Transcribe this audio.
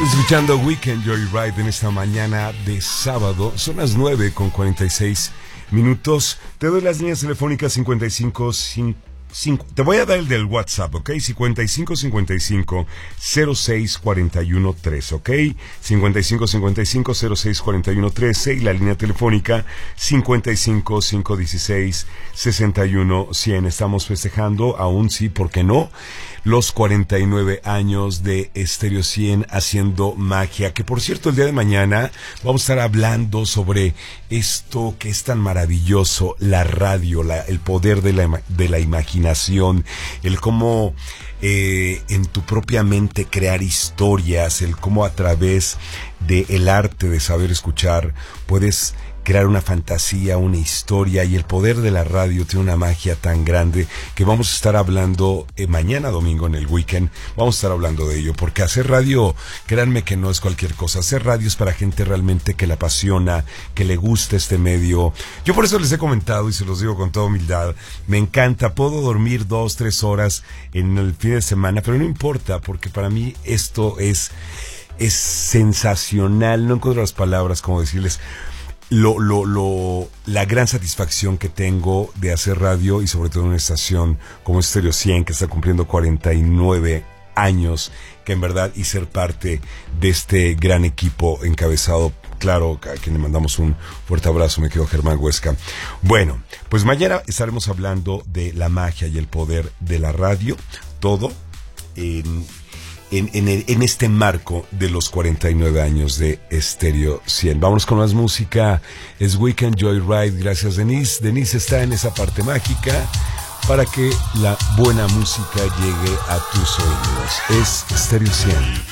Escuchando Weekend Joyride en esta mañana de sábado. Son las 9:46. Te doy las líneas telefónicas 55. Te voy a dar el del WhatsApp, ¿ok? 5555-0641-3, ¿ok? 5555-0641-13 y la línea telefónica 55-516-61-100. Estamos festejando, aún sí, ¿por qué no?, los 49 años de Estéreo 100 haciendo magia, que por cierto el día de mañana vamos a estar hablando sobre esto que es tan maravilloso, la radio, el poder de la imaginación, el cómo en tu propia mente crear historias, el cómo a través del arte de saber escuchar puedes crear una fantasía, una historia, y el poder de la radio tiene una magia tan grande que vamos a estar hablando mañana domingo en el weekend. Vamos a estar hablando de ello, porque hacer radio, créanme que no es cualquier cosa. Hacer radio es para gente realmente que la apasiona, que le gusta este medio. Yo por eso les he comentado y se los digo con toda humildad, me encanta, puedo dormir 2-3 horas en el fin de semana, pero no importa, porque para mí esto es sensacional. No encuentro las palabras como decirles la gran satisfacción que tengo de hacer radio, y sobre todo en una estación como Estéreo 100, que está cumpliendo 49 años, que en verdad, y ser parte de este gran equipo encabezado, claro, a quien le mandamos un fuerte abrazo, me quedo Germán Huesca. Bueno, pues mañana estaremos hablando de la magia y el poder de la radio, todo en este marco de los 49 años de Estéreo 100. Vámonos con más música. Es Weekend Joyride. Gracias, Denise. Denise está en esa parte mágica para que la buena música llegue a tus oídos. Es Estéreo 100.